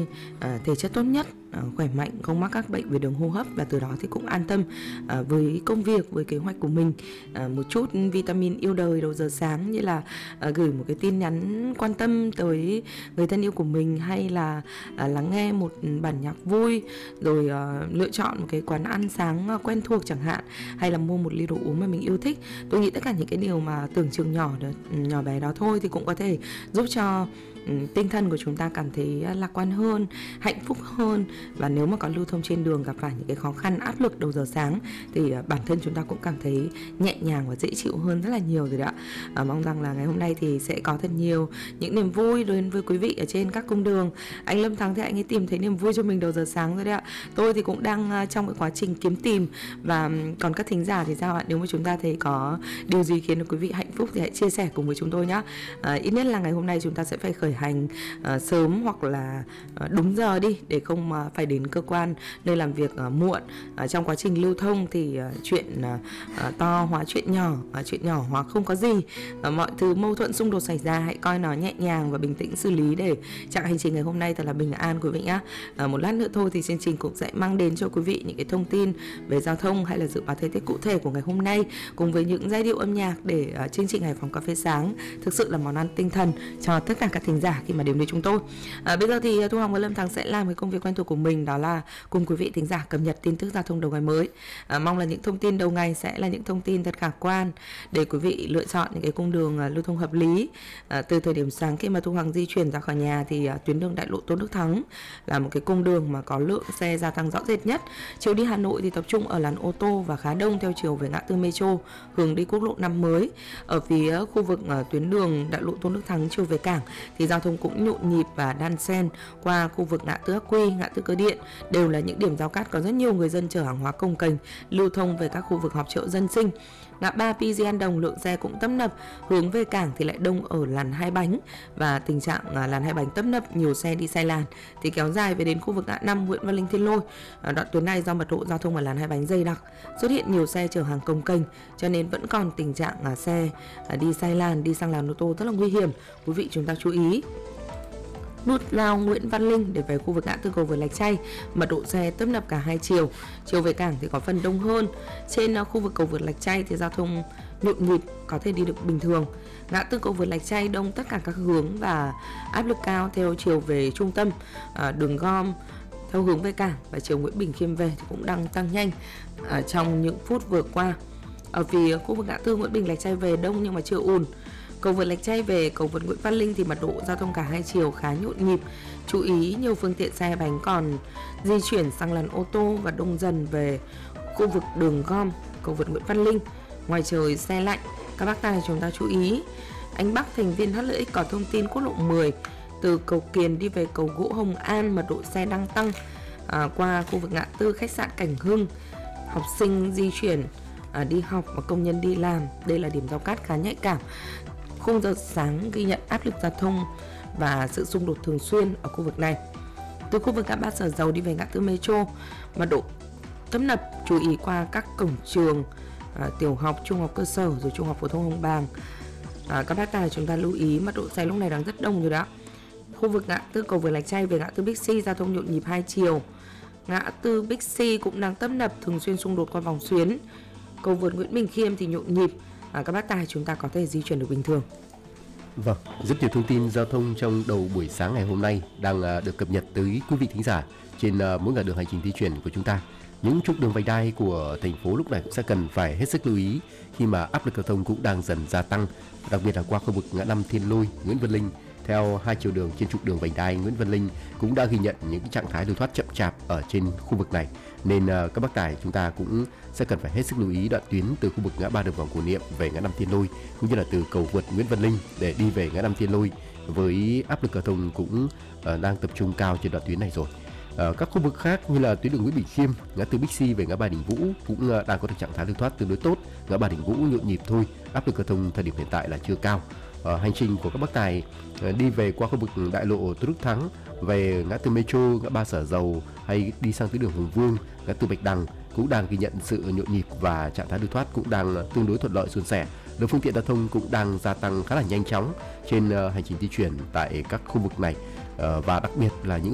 thể chất tốt nhất, khỏe mạnh, không mắc các bệnh về đường hô hấp, và từ đó thì cũng an tâm với công việc, với kế hoạch của mình. Một chút vitamin yêu đời đầu giờ sáng, như là gửi một cái tin nhắn quan tâm tới người thân yêu của mình, hay là lắng nghe một bản nhạc vui, rồi lựa chọn một cái quán ăn sáng quen thuộc chẳng hạn, hay là mua một ly đồ uống mà mình yêu thích. Tôi nghĩ tất cả những cái điều mà tưởng chừng nhỏ bé đó thôi thì cũng có thể giúp cho tinh thần của chúng ta cảm thấy lạc quan hơn, hạnh phúc hơn. Và nếu mà có lưu thông trên đường gặp phải những cái khó khăn, áp lực đầu giờ sáng thì bản thân chúng ta cũng cảm thấy nhẹ nhàng và dễ chịu hơn rất là nhiều rồi đó ạ. Mong rằng là ngày hôm nay thì sẽ có thật nhiều những niềm vui đến với quý vị ở trên các cung đường. Anh Lâm Thắng thì anh ấy tìm thấy niềm vui cho mình đầu giờ sáng rồi đấy ạ. Tôi thì cũng đang trong cái quá trình kiếm tìm. Và còn các thính giả thì sao ạ? Nếu mà chúng ta thấy có điều gì khiến được quý vị hạnh phúc thì hãy chia sẻ cùng với chúng tôi nhé. Ít nhất là ngày hôm nay chúng ta sẽ phải khởi hành sớm, hoặc là đúng giờ đi, để không phải đến cơ quan nơi làm việc muộn. Trong quá trình lưu thông thì chuyện to hóa chuyện nhỏ, chuyện nhỏ hóa không có gì. Mọi thứ mâu thuẫn xung đột xảy ra hãy coi nó nhẹ nhàng và bình tĩnh xử lý, để chặng hành trình ngày hôm nay thật là bình an quý vị nhé. Một lát nữa thôi thì chương trình cũng sẽ mang đến cho quý vị những cái thông tin về giao thông hay là dự báo thời tiết cụ thể của ngày hôm nay, cùng với những giai điệu âm nhạc, để chương trình Hải Phòng Cà Phê Sáng thực sự là món ăn tinh thần cho tất cả các thính giả khi mà đến với chúng tôi. Bây giờ thì Thu Hồng và Lâm Thắng sẽ làm cái công việc quen thuộc của mình, đó là cùng quý vị thính giả cập nhật tin tức giao thông đầu ngày mới. Mong là những thông tin đầu ngày sẽ là những thông tin thật khả quan để quý vị lựa chọn những cái cung đường lưu thông hợp lý. Từ thời điểm sáng khi mà Thu Hằng di chuyển ra khỏi nhà thì tuyến đường đại lộ Tôn Đức Thắng là một cái cung đường mà có lượng xe gia tăng rõ rệt nhất. Chiều đi Hà Nội thì tập trung ở làn ô tô và khá đông theo chiều về ngã tư Metro hướng đi quốc lộ 5 mới. Ở phía khu vực tuyến đường đại lộ Tôn Đức Thắng chiều về cảng thì giao thông cũng nhộn nhịp và đan xen qua khu vực ngã tư Ắc Quy, ngã tư Cơ Điện, đều là những điểm giao cắt có rất nhiều người dân chở hàng hóa cồng kềnh lưu thông về các khu vực họp chợ dân sinh. Ngã ba PG An Đồng lượng xe cũng tấp nập, hướng về cảng thì lại đông ở làn hai bánh, và tình trạng làn hai bánh tấp nập, nhiều xe đi sai làn thì kéo dài về đến khu vực ngã 5 Nguyễn Văn Linh Thiên Lôi. Đoạn tuyến này do mật độ giao thông ở làn hai bánh dày đặc, xuất hiện nhiều xe chở hàng cồng kềnh, cho nên vẫn còn tình trạng xe đi sai làn, đi sang làn ô tô rất là nguy hiểm. Quý vị chúng ta chú ý. Nút giao Nguyễn Văn Linh để về khu vực ngã tư cầu vượt Lạch Tray, mật độ xe tấp nập cả hai chiều. Chiều về cảng thì có phần đông hơn. Trên khu vực cầu vượt Lạch Tray thì giao thông nhộn nhịp, có thể đi được bình thường. Ngã tư cầu vượt Lạch Tray đông tất cả các hướng và áp lực cao theo chiều về trung tâm. Đường Gom theo hướng về cảng và chiều Nguyễn Bình Khiêm về thì cũng đang tăng nhanh trong những phút vừa qua. Ở phía khu vực ngã tư Nguyễn Bình Lạch Tray về đông nhưng mà chưa ùn. Cầu vượt Lạch Tray về cầu vượt Nguyễn Văn Linh thì mật độ giao thông cả hai chiều khá nhộn nhịp. Chú ý nhiều phương tiện xe bánh còn di chuyển sang làn ô tô và đông dần về khu vực đường Gom, cầu vượt Nguyễn Văn Linh. Ngoài trời xe lạnh, các bác tài chúng ta chú ý. Anh Bắc thành viên HLX có thông tin quốc lộ 10 từ cầu Kiền đi về cầu Gỗ Hồng An, mật độ xe đang tăng qua khu vực ngã tư khách sạn Cảnh Hưng. Học sinh di chuyển đi học và công nhân đi làm, đây là điểm giao cắt khá nhạy cảm. Khung giờ sáng ghi nhận áp lực giao thông và sự xung đột thường xuyên ở khu vực này. Từ khu vực ngã ba Sở Dầu đi về ngã tư Metro, mật độ tấp nập, chú ý qua các cổng trường tiểu học, trung học cơ sở rồi trung học phổ thông Hồng Bàng. Các bác tài chúng ta lưu ý mật độ xe lúc này đang rất đông rồi đó. Khu vực ngã tư cầu vượt Lạch Tray về ngã tư Bixi giao thông nhộn nhịp hai chiều. Ngã tư Bixi cũng đang tấp nập, thường xuyên xung đột qua vòng xuyến. Cầu vượt Nguyễn Bình Khiêm thì nhộn nhịp. Các bác tài chúng ta có thể di chuyển được bình thường. Vâng, rất nhiều thông tin giao thông trong đầu buổi sáng ngày hôm nay đang được cập nhật tới quý vị thính giả trên mỗi ngả đường hành trình di chuyển của chúng ta. Những trục đường vành đai của thành phố lúc này cũng sẽ cần phải hết sức lưu ý khi mà áp lực giao thông cũng đang dần gia tăng, đặc biệt là qua khu vực ngã 5 Thiên Lôi, Nguyễn Văn Linh. Theo hai chiều đường trên trục đường vành đai Nguyễn Văn Linh cũng đã ghi nhận những trạng thái lưu thoát chậm chạp ở trên khu vực này, nên các bác tài chúng ta cũng sẽ cần phải hết sức lưu ý đoạn tuyến từ khu vực ngã ba Đường Vòng Cổ Niệm về ngã 5 Thiên Lôi, cũng như là từ cầu vượt Nguyễn Văn Linh để đi về ngã 5 Thiên Lôi, với áp lực giao thông cũng đang tập trung cao trên đoạn tuyến này rồi. Các khu vực khác như là tuyến đường Nguyễn Bình Khiêm, ngã tư Bixi về ngã ba Đình Vũ cũng đang có được trạng thái lưu thoát tương đối tốt. Ngã ba Đình Vũ nhộn nhịp thôi, áp lực giao thông thời điểm hiện tại là chưa cao. Hành trình của các bác tài đi về qua khu vực đại lộ Tôn Đức Thắng, về ngã tư Metro, ngã ba Sở Dầu, hay đi sang tuyến đường Hùng Vương, ngã tư Bạch Đằng cũng đang ghi nhận sự nhộn nhịp và trạng thái lưu thoát cũng đang tương đối thuận lợi, suôn sẻ. Lượng phương tiện giao thông cũng đang gia tăng khá là nhanh chóng trên hành trình di chuyển tại các khu vực này, và đặc biệt là những